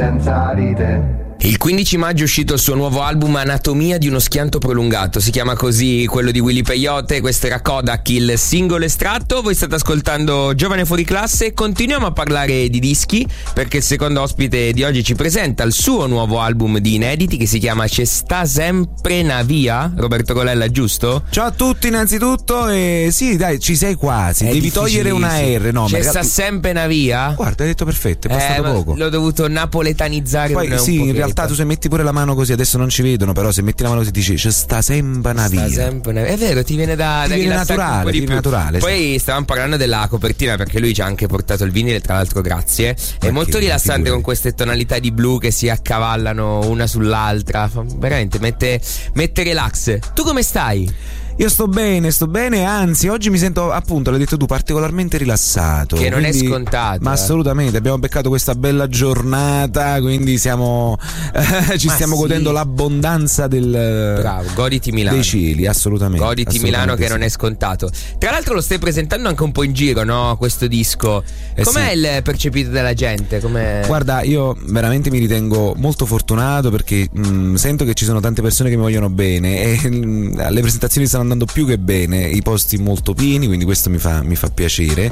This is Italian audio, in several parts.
senza di te. Il 15 maggio è uscito il suo nuovo album Anatomia di uno schianto prolungato, si chiama così quello di Willy Peyote, questo era Kodak, il singolo estratto. Voi state ascoltando Giovane Fuori Classe, continuiamo a parlare di dischi perché il secondo ospite di oggi ci presenta il suo nuovo album di inediti che si chiama C'è sta sempre na via, Roberto Colella, giusto? Ciao a tutti innanzitutto, sì dai, ci sei quasi, devi togliere una R, no? C'è sta sempre na via? Guarda, hai detto perfetto, è passato poco. L'ho dovuto napoletanizzare. Poi sì, in realtà tu se metti pure la mano così, adesso non ci vedono, però se metti la mano così dici c'è sta sempre una via. È vero, ti viene da naturale, un po' di più. Naturale. Poi stavamo parlando della copertina perché lui ci ha anche portato il vinile, tra l'altro grazie. È molto rilassante con queste tonalità di blu che si accavallano una sull'altra. Veramente mette relax. Tu come stai? Io sto bene, anzi oggi mi sento, appunto, l'hai detto tu, particolarmente rilassato. Che non è scontato. Ma assolutamente, abbiamo beccato questa bella giornata, quindi stiamo godendo l'abbondanza del... Bravo, goditi Milano. Dei cieli, assolutamente. Goditi Milano che non è scontato. Tra l'altro lo stai presentando anche un po' in giro, no? Questo disco. Com'è il percepito della gente? Guarda, io veramente mi ritengo molto fortunato perché sento che ci sono tante persone che mi vogliono bene e le presentazioni stanno andando più che bene, i posti molto pieni, quindi questo mi fa piacere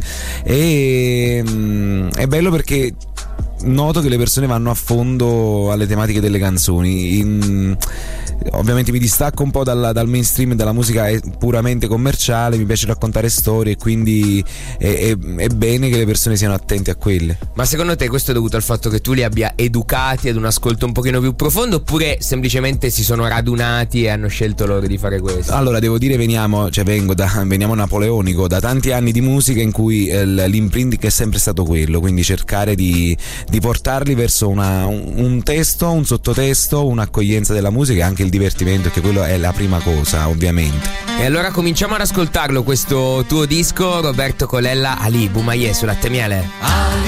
e è bello perché noto che le persone vanno a fondo alle tematiche delle canzoni. Ovviamente mi distacco un po' dal mainstream, dalla musica puramente commerciale, mi piace raccontare storie e quindi è bene che le persone siano attente a quelle. Ma secondo te questo è dovuto al fatto che tu li abbia educati ad un ascolto un pochino più profondo oppure semplicemente si sono radunati e hanno scelto loro di fare questo? Allora devo dire veniamo napoleonico da tanti anni di musica in cui l'imprinting è sempre stato quello, quindi cercare di portarli verso un testo, un sottotesto, un'accoglienza della musica e anche il divertimento, che quello è la prima cosa ovviamente. E allora cominciamo ad ascoltarlo questo tuo disco, Roberto Colella, Ali Boumaier sulla Latte Miele.